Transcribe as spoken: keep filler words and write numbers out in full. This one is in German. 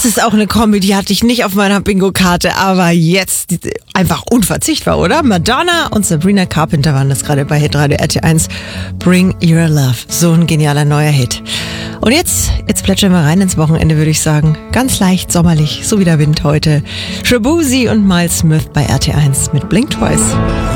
Das ist auch eine Kombi, die hatte ich nicht auf meiner Bingo-Karte, aber jetzt einfach unverzichtbar, oder? Madonna und Sabrina Carpenter waren das gerade bei Hitradio R T eins. Bring Your Love. So ein genialer neuer Hit. Und jetzt, jetzt plätschern wir rein ins Wochenende, würde ich sagen. Ganz leicht, sommerlich, so wie der Wind heute. Shabuzi und Miles Smith bei R T eins mit Blink Twice.